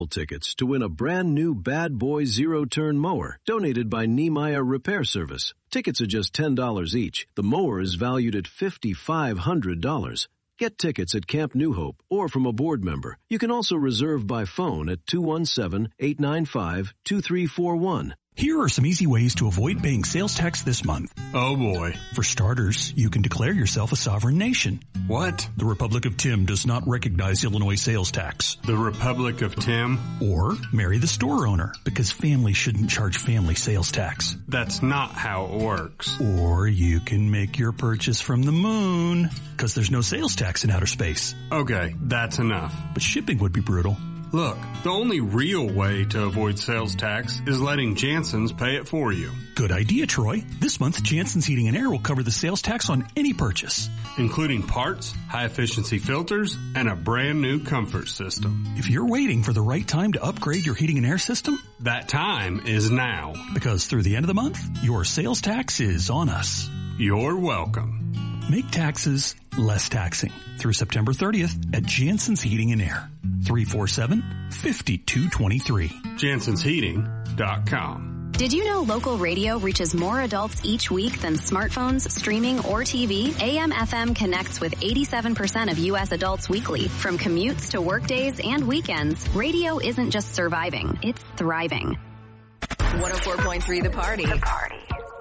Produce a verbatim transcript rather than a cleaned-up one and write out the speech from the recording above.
raffle tickets to win a brand new Bad Boy zero-turn mower donated by Niemeyer Repair Service. Tickets are just ten dollars each. The mower is valued at five thousand five hundred dollars. Get tickets at Camp New Hope or from a board member. You can also reserve by phone at two one seven, eight nine five, two three four one. Here are some easy ways to avoid paying sales tax this month. Oh boy. For starters, you can declare yourself a sovereign nation. What? The Republic of Tim does not recognize Illinois sales tax. The Republic of Tim? Or marry the store owner, because family shouldn't charge family sales tax. That's not how it works. Or you can make your purchase from the moon, because there's no sales tax in outer space. Okay, that's enough. But shipping would be brutal. Look, the only real way to avoid sales tax is letting Jansen's pay it for you. Good idea, Troy. This month, Jansen's Heating and Air will cover the sales tax on any purchase, including parts, high-efficiency filters, and a brand new comfort system. If you're waiting for the right time to upgrade your heating and air system, that time is now. Because through the end of the month, your sales tax is on us. You're welcome. Make taxes less taxing through September thirtieth at Jansen's Heating and Air. three four seven, five two two three. Jansens Heating dot com. Did you know local radio reaches more adults each week than smartphones, streaming, or T V? A M F M connects with eighty-seven percent of U S adults weekly. From commutes to workdays and weekends, radio isn't just surviving, it's thriving. one oh four point three The Party. The Party.